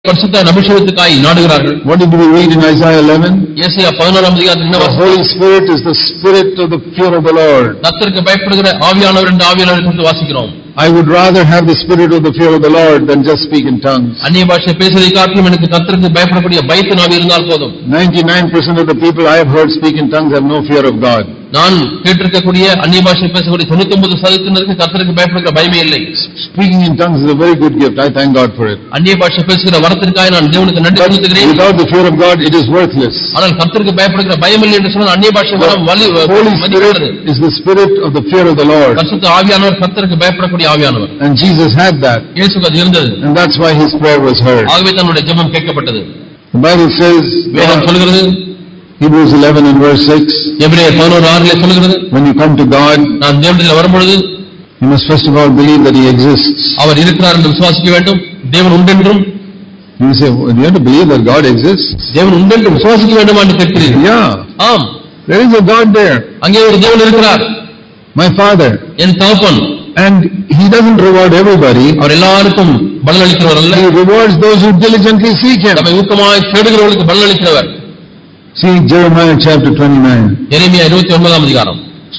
பரிசுத்த அபிஷேகத்துக்காய் நாடுகிறார்கள். What did we read in Isaiah 11? ஏசாயா 11ஆம் அதிகாரத்தில் The Holy Spirit is the spirit of the fear of the Lord. கர்த்தருக்கு பயப்படுகிற ஆவியானவர் என்று ஆவியானவரை குறித்து வாசிக்கிறோம். I would rather have the spirit of the fear of the Lord than just speak in tongues. அந்நிய பாஷை பேசுவதை காட்டிலும் எனக்கு கர்த்தருக்கு பயப்படக்கூடிய பயத்தின் ஆவி இருந்தால் போதும். 99% of the people I have heard speak in tongues have no fear of God. நான் கேட்டிருக்கக்கூடிய அந்நிய பாஷை பேசக்கூடிய 99% கர்த்தருக்கு பயப்படுகிற பயமே இல்லை. Speaking in tongues is a very good gift. I thank God for it. அந்நிய பாஷை பேசுகிற வரத்திற்காக நான் தேவனுக்கு நன்றி செலுத்துகிறேன். Without the fear of God, it is worthless. ஆனால் கர்த்தருக்கு பயப்படுகிற பயம் இல்லை என்று சொன்னால் அந்நிய பாஷை வரம் Holy Spirit is the spirit of the fear of the Lord. பரிசுத்த ஆவியானவர் கர்த்தருக்கு பயப்படக்கூடிய ஆவியானவர். And Jesus had that. இயேசுவுக்கு அது இருந்தது. And that's why his prayer was heard. ஆகவே தன்னுடைய ஜெபம் கேட்கப்பட்டது. The Bible says, வேதம் சொல்கிறது, Hebrews 11 and verse 6, எபிரேயர் 11:6 சொல்கிறது, when you come to God, நான் தேவனிடத்தில் வரும்பொழுது you must first of all believe that he exists. அவர் இருக்கிறார் என்று விசுவாசிக்க வேண்டும். தேவன் உண்டென்றும். You say, you have to believe that God exists. தேவன் உண்டென்று விசுவாசிக்க வேண்டும் என்று கேட்கிறீர்கள். Yeah. ஆம், There is a God there. அங்கே ஒரு தேவன் இருக்கிறார். My Father. என் தகப்பன். And he doesn't reward everybody. அவர் எல்லாருக்கும் பலனளிக்கிறவர் அல்ல. He rewards those who diligently seek him. தம்மை ஊக்கமாய் தேடுகிறவர்களுக்கு பலனளிக்கிறவர். See Jeremiah chapter 29. எரேமியா 29ஆம் அதிகாரம்.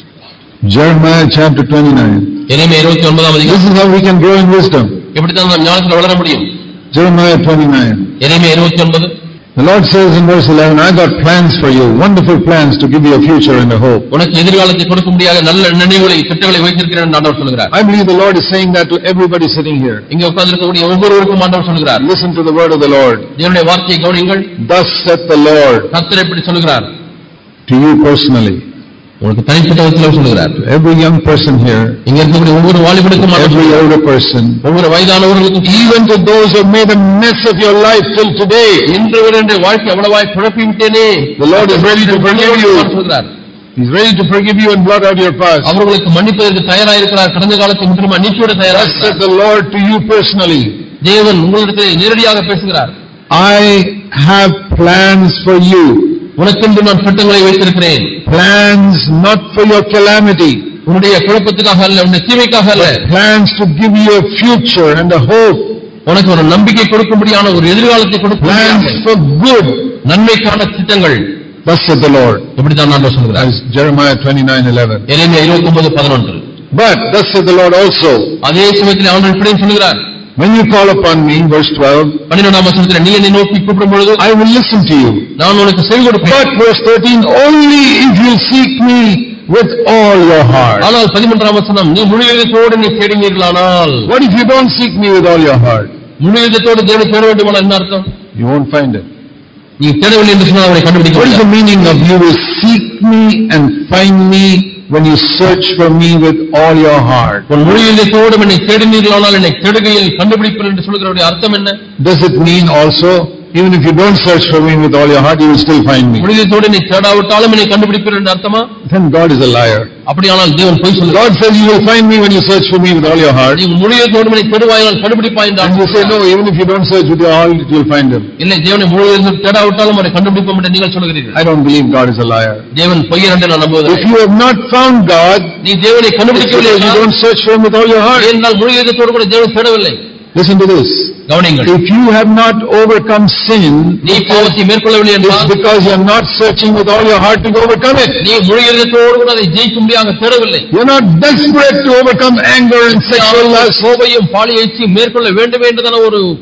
Jeremiah chapter 29. எரேமியா 29ஆம் அதிகாரம். This is how we can grow in wisdom. எப்படி தான் நாம் ஞானத்தில் வளர முடியும்? Jeremiah 29. Jeremiah 29. The Lord says in verse 11, I got plans for you, wonderful plans to give you a future and a hope. உனக்கு எதிர்காலத்தை கொடுக்க முடியாத நல்ல நினைவுகளை திட்டங்களை வைத்திருக்கிறேன் என்று ஆண்டவர் சொல்கிறார். I believe the Lord is saying that to everybody sitting here. இங்கே உட்கார்ந்திருக்கக்கூடிய ஒவ்வொருவருக்கும் ஆண்டவர் சொல்கிறார். Listen to the word of the Lord. தேவனுடைய வார்த்தையை கவனியுங்கள். Thus saith the Lord. கர்த்தர் எப்படி சொல்கிறார்? To you personally. உங்களுக்கு தனிப்பட்ட விதத்தில் சொல்கிறார். To every young person here. இங்க இருக்கக்கூடிய ஒவ்வொரு வாலிபனுக்கும், every older person, ஒவ்வொரு வயதானவர்களுக்கும், even to those who have made a mess of your life till today. இன்று வரை என்னுடைய வாழ்க்கை அவ்வளவாய் குழப்பி விட்டேனே. The Lord is ready to forgive you. சொல்கிறார். He is ready to forgive you and blot out your past. அவர்களுக்கு மன்னிப்பதற்கு தயாராக இருக்கிறார். கடந்த காலத்தை முற்றிலும் மன்னிப்போடு தயாராக Thus saith the Lord to you personally. தேவன் உங்களிடத்தில் நேரடியாக பேசுகிறார். I have plans for you. உனக்கென்று நான் திட்டங்களை வைத்திருக்கிறேன். Plans not for your calamity. உன்னுடைய குழப்பத்துக்காக அல்ல, உன்னுடைய தீமைக்காக அல்ல. Plans to give you a future and a hope. உனக்கு ஒரு நம்பிக்கை கொடுக்கும்படியான ஒரு எதிர்காலத்தை கொடுக்க. Plans for good. நன்மைக்கான திட்டங்கள். Thus saith the Lord. இப்படித்தான் ஆண்டவர் சொல்கிறார். As Jeremiah 29:11. Jeremiah 29:11. But thus saith the Lord also. அதே சமயத்தில் ஆண்டவர் இப்படியும் சொல்கிறார். When you call upon me, verse 12, 12ஆம் வசனத்தில் நீ என்னை நோக்கி கூப்பிடும் பொழுது I will listen to you. நான் உனக்கு செவி கொடுப்பேன். But verse 13, only if you seek me with all your heart. ஆனால் 13ஆம் வசனம், நீ முழு இதயத்தோடு நீ தேடினீர்களானால். What if you don't seek me with all your heart? முழு இதயத்தோடு தேவனை தேட வேண்டுமானால் என்ன அர்த்தம்? You won't find it. நீ தேடவில்லை என்று சொன்னால் அவரை கண்டுபிடிக்க What is முடியாது. the meaning of you will seek me and find me when you search for me with all your heart? உன் முழு இதயத்தோடு என்னை தேடினீர்களானால் என்னை தேடுகையில் கண்டுபிடிப்பீர்கள் என்று சொல்கிறவருடைய அர்த்தம் என்ன? Does it mean also, even if you don't search for me with all your heart, you will still find me? முழு இதயத்தோடு என்னை தேடாவிட்டாலும் என்னை கண்டுபிடிப்பீர்கள் என்று அர்த்தமா? Then God is a liar. அப்படியானால் தேவன் பொய் சொல்கிறார். God says you will find me when you search for me with all your heart. நீ முழு இதயத்தோடு என்னை தேடுவாயால் கண்டுபிடிப்பாய் என்று And you say, no, even if you don't search with your heart, you will find him. இல்லை, தேவனை முழு இதயத்தோடு தேடாவிட்டாலும் அவரை கண்டுபிடிப்போம் என்று நீங்கள் சொல்கிறீர்கள். I don't believe God is a liar. தேவன் பொய்யர் என்று நான் நம்புவதில்லை. If you have not found God, நீ தேவனை கண்டுபிடிக்கவில்லை, you don't search for him with all your heart. ஏனென்றால் முழு இதயத்தோடு கூட தேவனை தேடவில்லை. Listen to this. கவனிங்கள். If you have not overcome sin, நீ பாவத்தை மேற்கொள்ளவில்லை என்றால் it's because you are not searching with all your heart to overcome it. நீ முழு இதயத்தோடு கூட அதை ஜெயிக்கும்படியாக தேடவில்லை. You are not desperate to overcome anger and sexual lust. கோபையும் பாலியையும் மேற்கொள்ள வேண்டும் என்றதான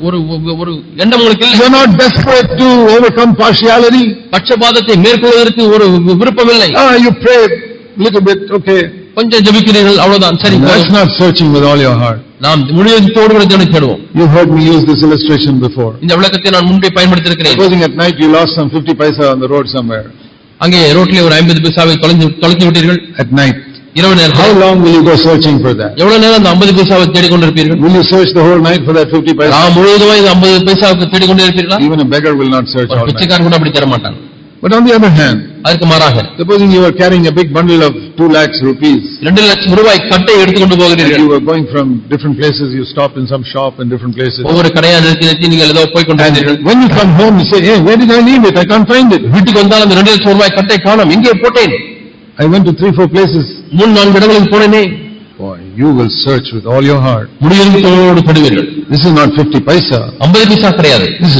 ஒரு எண்ணம் உங்களுக்கு இல்லை. You are not desperate to overcome partiality. பட்சபாதத்தை மேற்கொள்வதற்கு ஒரு விருப்பம் இல்லை. You pray little bit, okay. கொஞ்சம் ஜெபிக்கிறீர்கள், அவ்வளவுதான், சரி. That's not searching with all your heart. நாம் முழு இதயத்தோடு கூட தேவனை தேடுவோம். You heard me use this illustration before. இந்த விளக்கத்தை நான் முன்பே பயன்படுத்தி இருக்கிறேன். Supposing at night you lost some 50 paisa on the road somewhere. அங்கே ரோட்ல ஒரு 50 பைசாவை தொலைத்து விட்டீர்கள். At night. இரவு நேரத்தில். How long will you go searching for that? எவ்வளவு நேரம் அந்த 50 பைசாவை தேடிக் கொண்டிருப்பீர்கள்? Will you search the whole night for that 50 paisa? நான் முழுவதும் இந்த 50 பைசாவுக்கு தேடிக் கொண்டிருப்பீர்களா? Even a beggar will not search all night. பிச்சைக்காரன் கூட அப்படி தர மாட்டாங்க. But on the other hand, அதற்கு மாறாக, supposing you were carrying a big bundle of 2 lakhs rupees. 2 லட்சம் ரூபாய் கட்டை எடுத்துக்கொண்டு போகிறீர்கள். You were going from different places. You stopped in some shop in different places. ஒவ்வொரு கடையா நிறுத்தி நீங்கள் ஏதோ போய் கொண்டிருந்தீர்கள். When you come home, you say, hey, where did I leave it? I can't find it. வீட்டுக்கு வந்தால் அந்த 2 லட்சம் ரூபாய் கட்டை காணோம், எங்கே போட்டேன்? I went to 3-4 places. 3-4 இடங்களுக்கு போனேனே. Boy, you will search with all your heart. முடிவிருத்தோடு தேடுவீர்கள். This is not 50 paisa. 50 பைசா கிடையாது. This is